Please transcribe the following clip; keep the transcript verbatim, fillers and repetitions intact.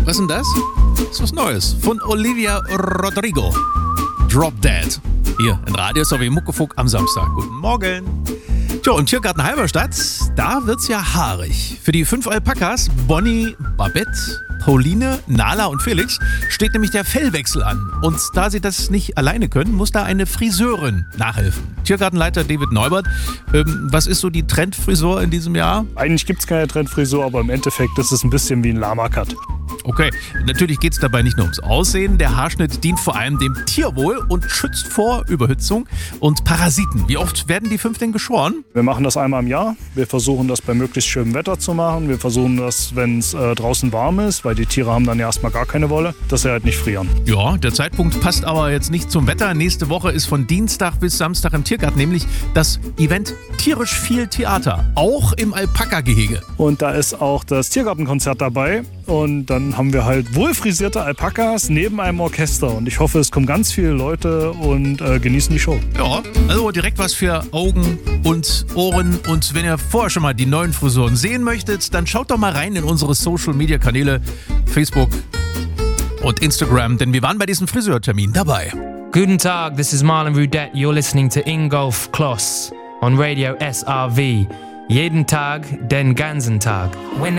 Was ist denn das? Das ist was Neues von Olivia Rodrigo. Drop Dead. Hier in Radio S R W Muckefuck am Samstag. Guten Morgen. Tja, und Tiergarten Halberstadt, da wird's ja haarig. Für die fünf Alpakas, Bonnie, Babette, Pauline, Nala und Felix, steht nämlich der Fellwechsel an. Und da sie das nicht alleine können, muss da eine Friseurin nachhelfen. Tiergartenleiter David Neubert, ähm, was ist so die Trendfrisur in diesem Jahr? Eigentlich gibt es keine Trendfrisur, aber im Endeffekt ist es ein bisschen wie ein Lama-Cut. Okay, natürlich geht es dabei nicht nur ums Aussehen. Der Haarschnitt dient vor allem dem Tierwohl und schützt vor Überhitzung und Parasiten. Wie oft werden die fünf denn geschoren? Wir machen das einmal im Jahr. Wir versuchen das bei möglichst schönem Wetter zu machen. Wir versuchen das, wenn es äh, draußen warm ist, weil die Tiere haben dann ja erstmal gar keine Wolle, dass sie halt nicht frieren. Ja, der Zeitpunkt passt aber jetzt nicht zum Wetter. Nächste Woche ist von Dienstag bis Samstag im Tiergarten nämlich das Event Tierisch viel Theater, auch im Alpaka-Gehege. Und da ist auch das Tiergartenkonzert dabei. Und dann haben wir halt wohlfrisierte Alpakas neben einem Orchester. Und ich hoffe, es kommen ganz viele Leute und äh, genießen die Show. Ja, also direkt was für Augen und Ohren. Und wenn ihr vorher schon mal die neuen Frisuren sehen möchtet, dann schaut doch mal rein in unsere Social-Media-Kanäle, Facebook und Instagram, denn wir waren bei diesem Friseurtermin dabei. Guten Tag, this is Marlon Rudette. You're listening to Ingolf Kloss on Radio S R W. Jeden Tag, den ganzen Tag. When